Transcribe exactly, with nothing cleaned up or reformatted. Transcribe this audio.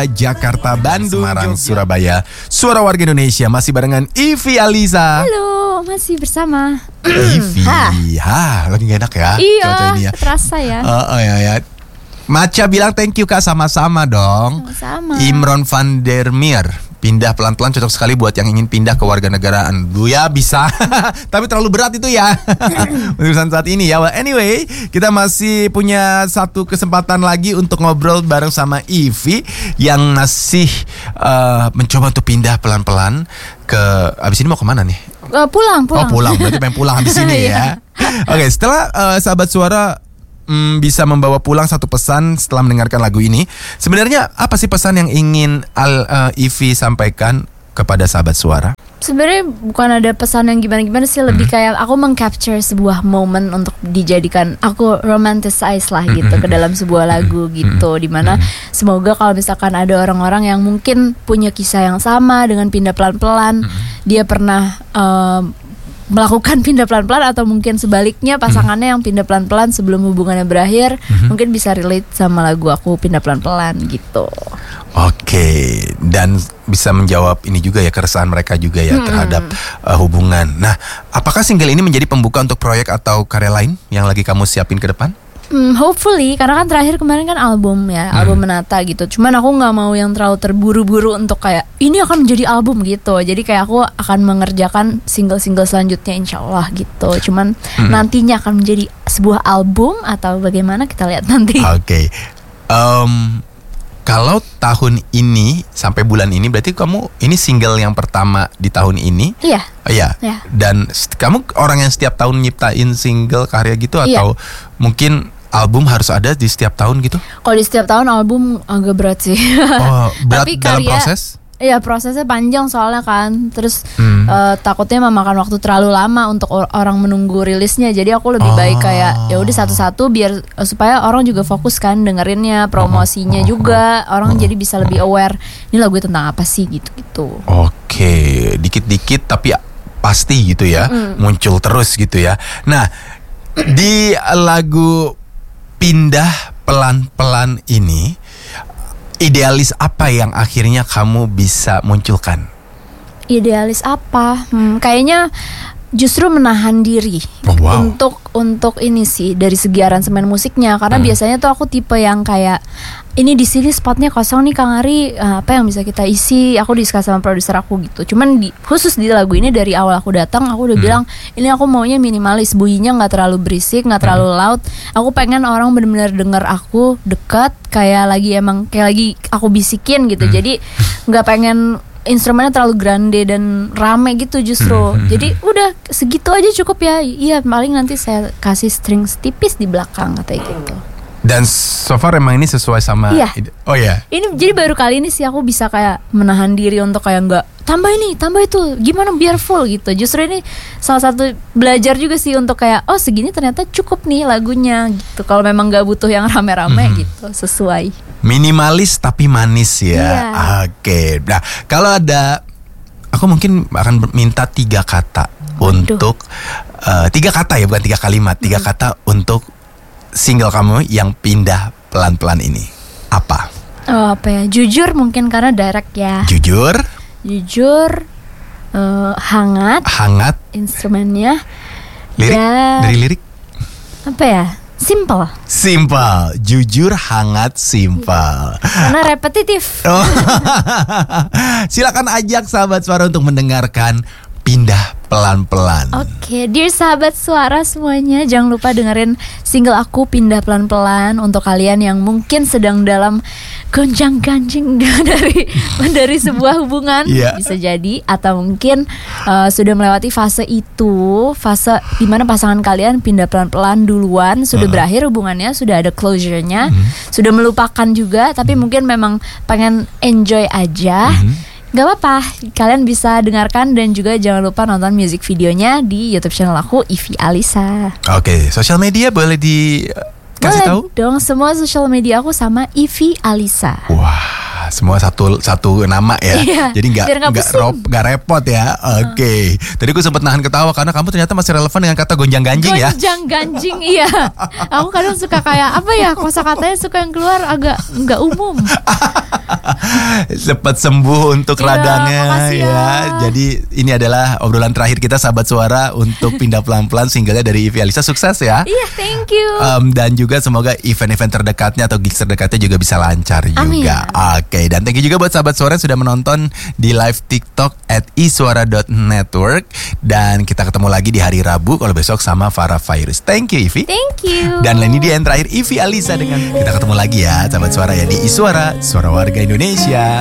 Jakarta, Bandung, Semarang, Surabaya. Suara Warga Indonesia masih barengan Ivy Aliza. Halo, masih bersama Ivy. Ha, lagi gak enak ya? Iya, cuaca ini ya. terasa ya. Oh, oh ya ya. Maca bilang thank you Kak, sama-sama dong. Sama-sama. Imron van der Meer, pindah pelan-pelan cocok sekali buat yang ingin pindah ke warga negaraan. Bu ya bisa, tapi terlalu berat itu ya. Urusan saat ini ya. Well, anyway, kita masih punya satu kesempatan lagi untuk ngobrol bareng sama Ivy yang masih uh, mencoba untuk pindah pelan-pelan ke. Abis ini mau kemana nih? Uh, pulang, pulang. Oh pulang, berarti pengen pulang habis ini ya. Oke, okay, setelah uh, sahabat suara Hmm, bisa membawa pulang satu pesan setelah mendengarkan lagu ini. Sebenarnya apa sih pesan yang ingin Al, uh, Ivy sampaikan kepada sahabat suara? Sebenarnya bukan ada pesan yang gimana-gimana sih, lebih hmm. kayak aku mengcapture sebuah momen untuk dijadikan aku romanticize lah gitu ke dalam sebuah lagu gitu, dimana semoga kalau misalkan ada orang-orang yang mungkin punya kisah yang sama dengan pindah pelan-pelan, dia pernah uh, melakukan pindah pelan-pelan atau mungkin sebaliknya pasangannya yang pindah pelan-pelan sebelum hubungannya berakhir, mm-hmm. mungkin bisa relate sama lagu aku pindah pelan-pelan gitu. Oke, dan bisa menjawab ini juga ya, keresahan mereka juga ya hmm. terhadap uh, hubungan. Nah, apakah single ini menjadi pembuka untuk proyek atau karya lain yang lagi kamu siapin ke depan? Hmm, hopefully, karena kan terakhir kemarin kan album ya, album hmm. Menata gitu. Cuman aku nggak mau yang terlalu terburu-buru untuk kayak ini akan menjadi album gitu. Jadi kayak aku akan mengerjakan single-single selanjutnya insya Allah gitu. Cuman hmm. nantinya akan menjadi sebuah album atau bagaimana kita lihat nanti. Oke, okay. um, kalau tahun ini sampai bulan ini berarti kamu ini single yang pertama di tahun ini? Iya. Oh, iya. Ya. Dan st- kamu orang yang setiap tahun nyiptain single karya gitu atau iya. mungkin album harus ada di setiap tahun gitu? Kalau di setiap tahun album agak berat sih. Oh, berat Tapi dalam karya, proses? Iya, prosesnya panjang soalnya kan. Terus hmm. uh, takutnya memakan waktu terlalu lama untuk or- orang menunggu rilisnya. Jadi aku lebih oh. baik kayak ya udah satu-satu biar uh, supaya orang juga fokus kan dengerinnya, promosinya oh. juga. Orang oh. jadi bisa lebih aware. Ini lagu tentang apa sih gitu-gitu. Oke, dikit-dikit tapi pasti gitu ya. Mm. Muncul terus gitu ya. Nah, di lagu Pindah Pelan-Pelan ini, idealis apa yang akhirnya kamu bisa munculkan? Idealis apa? Hmm, kayaknya justru menahan diri oh, wow. untuk untuk ini sih dari segi aransemen musiknya, karena hmm. biasanya tuh aku tipe yang kayak ini di sini spotnya kosong nih Kang Ari, apa yang bisa kita isi? Aku diskus sama produser aku gitu. Cuman di, khusus di lagu ini dari awal aku datang aku udah hmm. bilang ini aku maunya minimalis, bunyinya nggak terlalu berisik, nggak terlalu loud. Aku pengen orang benar-benar dengar aku dekat, kayak lagi emang kayak lagi aku bisikin gitu. Hmm. Jadi nggak pengen instrumennya terlalu grande dan rame gitu justru. Hmm. Jadi udah segitu aja cukup ya. Iya, paling nanti saya kasih strings tipis di belakang katanya gitu. Dan so far emang ini sesuai sama iya. ide- Oh ya. Ini jadi baru kali ini sih aku bisa kayak menahan diri untuk kayak nggak tambah ini, tambah itu, gimana biar full gitu. Justru ini salah satu belajar juga sih untuk kayak oh segini ternyata cukup nih lagunya gitu. Kalau memang nggak butuh yang rame-rame mm-hmm. gitu, sesuai. Minimalis tapi manis ya. Iya. Oke. Nah, kalau ada aku mungkin akan minta tiga kata Waduh. untuk uh, tiga kata ya, bukan tiga kalimat, tiga mm-hmm. kata untuk single kamu yang pindah pelan-pelan ini. Apa? Oh, apa ya? Jujur mungkin karena direct ya. Jujur. Jujur, uh, hangat. Hangat. Instrumennya. Lirik. Ya, dari lirik. Apa ya? Simple. Simple. Jujur, hangat, simple. Karena repetitif. Oh. Silakan ajak sahabat suara untuk mendengarkan Pindah Pelan-Pelan. Oke, dear sahabat suara semuanya, jangan lupa dengerin single aku Pindah Pelan-Pelan untuk kalian yang mungkin sedang dalam gonjang-ganjing dari dari sebuah hubungan, yeah. bisa jadi, atau mungkin uh, sudah melewati fase itu, fase dimana pasangan kalian pindah pelan-pelan duluan, sudah uh-huh. berakhir hubungannya, sudah ada closure-nya, uh-huh. sudah melupakan juga, tapi uh-huh. mungkin memang pengen enjoy aja. Uh-huh. Gak apa-apa, kalian bisa dengarkan dan juga jangan lupa nonton music videonya di YouTube channel aku, Ivy Aliza. Oke, sosial media boleh di kasih boleh tahu? Dong, semua sosial media aku sama Ivy Aliza. Wah, semua satu satu nama ya. Iya, Jadi nggak biar nggak nggak pusing. rop- nggak repot ya. Oke. Tadi gue sempat nahan ketawa karena kamu ternyata masih relevan dengan kata gonjang ganjing ya. Gonjang ganjing, iya. Aku kadang suka kayak apa ya, kosakatanya suka yang keluar agak nggak umum. Cepat sembuh untuk Iya, radangnya makasih ya. ya. Jadi ini adalah obrolan terakhir kita sahabat suara untuk pindah pelan-pelan singlenya dari Ivy Alisa. Sukses ya. Iya, thank you. Um, dan juga semoga event-event terdekatnya atau gigs terdekatnya juga bisa lancar Amin. juga. Oke, dan thank you juga buat sahabat suara yang sudah menonton di live TikTok at iswara dot network. Dan kita ketemu lagi di hari Rabu kalau besok sama Farah Fairuz. Thank you Ivy. Thank you. Dan ini dia yang terakhir Ivy Alisa dengan kita ketemu lagi ya sahabat suara ya di Iswara, Suara Warga Indonesia.